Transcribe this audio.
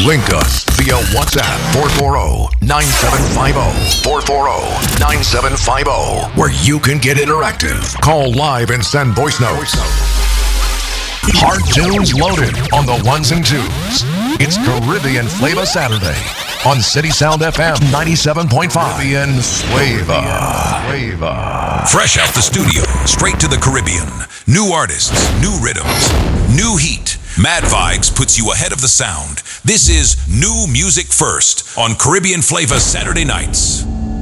Link us via WhatsApp 440-9750. 440-9750. Where you can get interactive. Call live and send voice notes. Hard tunes loaded on the ones and twos. It's Caribbean Flavor Saturday on City Sound FM 97.5. Caribbean Flavor. Fresh out the studio, straight to the Caribbean. New artists, new rhythms, new heat. Mad Vibes puts you ahead of the sound. This is New Music First on Caribbean Flavor Saturday nights.